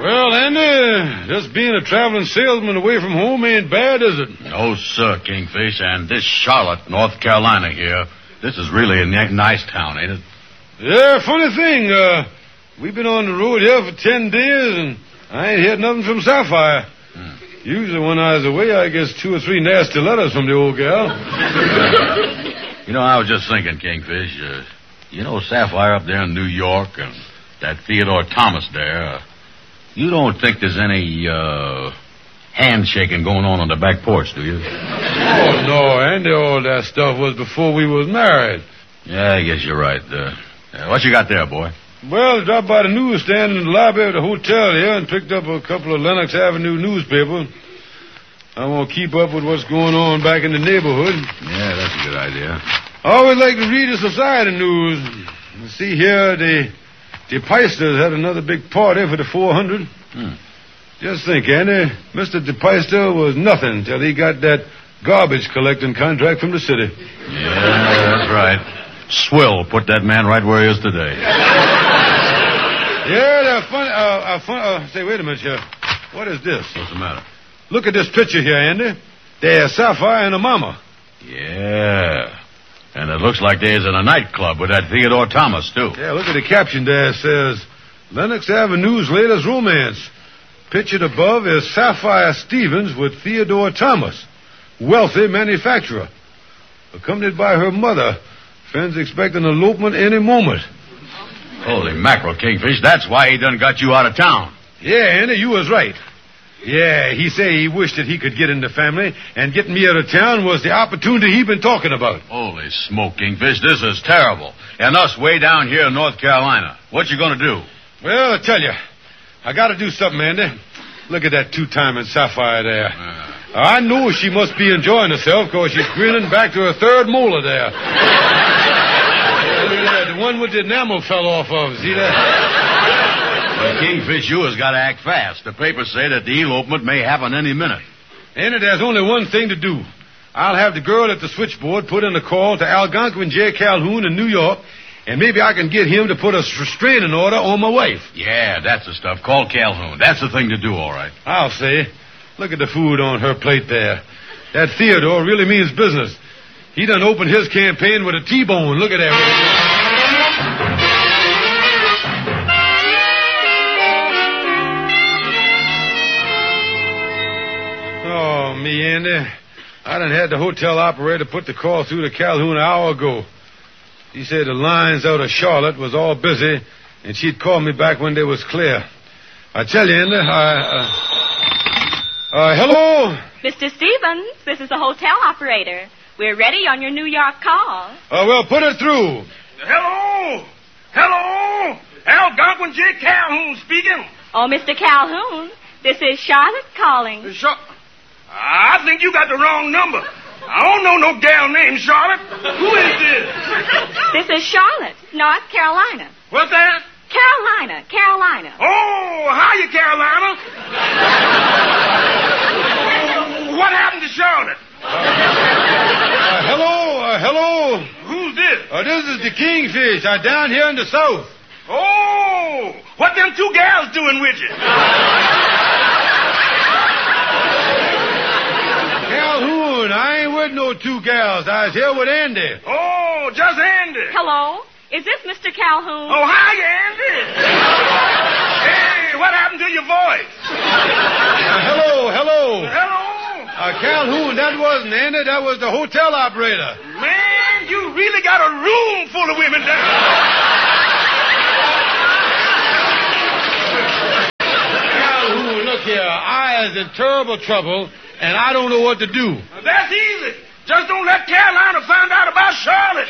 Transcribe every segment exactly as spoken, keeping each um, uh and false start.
Well, Andy, just being a traveling salesman away from home ain't bad, is it? No, sir, Kingfish. And this Charlotte, North Carolina here, this is really a n- nice town, ain't it? Yeah, funny thing. Uh, we've been on the road here for ten days, and I ain't heard nothing from Sapphire. Hmm. Usually when I was away, I guess two or three nasty letters from the old gal. You know, I was just thinking, Kingfish, uh, you know Sapphire up there in New York and that Theodore Thomas there, uh, you don't think there's any, uh, handshaking going on on the back porch, do you? Oh, no, Andy, all that stuff was before we was married. Yeah, I guess you're right. Uh, uh, what you got there, boy? Well, I dropped by the newsstand in the lobby of the hotel here and picked up a couple of Lenox Avenue newspapers. I want to keep up with what's going on back in the neighborhood. Yeah, that's a good idea. I always like to read the society news. You see here, the, the Peisters had another big party for the four hundred. Hmm. Just think, Andy, Mister DePeister was nothing till he got that garbage collecting contract from the city. Yeah, that's right. Swill put that man right where he is today. Yeah, they're funny. Uh, uh, fun, uh, say, wait a minute here. What is this? What's the matter? Look at this picture here, Andy. There's Sapphire and her mama. Yeah. And it looks like there's in a nightclub with that Theodore Thomas, too. Yeah, look at the caption there. It says, Lenox Avenue's latest romance. Pictured above is Sapphire Stevens with Theodore Thomas, wealthy manufacturer. Accompanied by her mother. Friends expect an elopement any moment. Holy mackerel, Kingfish. That's why he done got you out of town. Yeah, Andy, you was right. Yeah, he say he wished that he could get in the family, and getting me out of town was the opportunity he been talking about. Holy smoke, Kingfish, this is terrible. And us way down here in North Carolina. What you gonna do? Well, I tell you, I gotta do something, Andy. Look at that two-timing Sapphire there. Uh. I know she must be enjoying herself, because she's grinning back to her third molar there. Look at that, the one with the enamel fell off of. See that? Well, Kingfish, you has got to act fast. The papers say that the elopement may happen any minute. Andy, there's only one thing to do. I'll have the girl at the switchboard put in a call to Algonquin J. Calhoun in New York, and maybe I can get him to put a restraining order on my wife. Yeah, that's the stuff. Call Calhoun. That's the thing to do, all right. I'll say. Look at the food on her plate there. That Theodore really means business. He done opened his campaign with a T-bone. Look at that. Oh, me, Andy. I done had the hotel operator put the call through to Calhoun an hour ago. He said the lines out of Charlotte was all busy, and she'd call me back when they was clear. I tell you, Andy, I... Uh, uh, hello? Mister Stevens, this is the hotel operator. We're ready on your New York call. Uh, well, put it through. Hello? Hello? Algonquin J. Calhoun speaking. Oh, Mister Calhoun, this is Charlotte calling. Uh, Char- I think you got the wrong number. I don't know no gal named Charlotte. Who is this? This is Charlotte, North Carolina. What's that? Carolina, Carolina. Oh, hiya, Carolina. What happened to Charlotte? Uh, hello, uh, hello. Who's this? Uh, this is the Kingfish. I'm down here in the south. Oh, what them two gals doing with you? Calhoun, I ain't with no two gals. I was here with Andy. Oh, just Andy. Hello, is this Mister Calhoun? Oh, hiya, Andy. Hey, what happened to your voice? Uh, hello, hello. Hello. Uh, Calhoun, that wasn't Andy. That was the hotel operator. Man, you really got a room full of women down. Calhoun, look here. I is in terrible trouble, and I don't know what to do. Now, that's easy. Just don't let Carolina find out about Charlotte.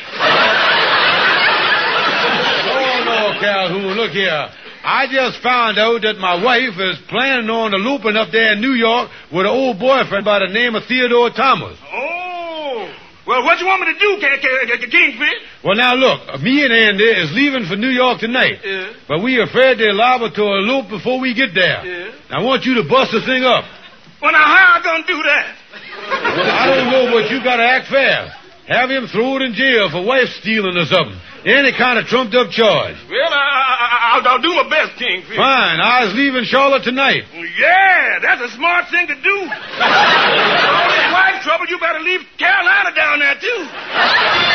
Oh, no, Calhoun, look here. I just found out that my wife is planning on eloping up there in New York with an old boyfriend by the name of Theodore Thomas. Oh. Well, what you want me to do, K- K- K- Kingfish? Well, now, look, me and Andy is leaving for New York tonight. Yeah. But we afraid they're liable to elope before we get there. Yeah. I want you to bust the thing up. Well, now, how I gonna do that? Well, I don't know, but you gotta act fair. Have him thrown in jail for wife stealing or something. Any kind of trumped-up charge. Well, I, I, I'll, I'll do my best, Kingfish. Fine. I was leaving Charlotte tonight. Yeah, that's a smart thing to do. All this wife trouble, you better leave Cal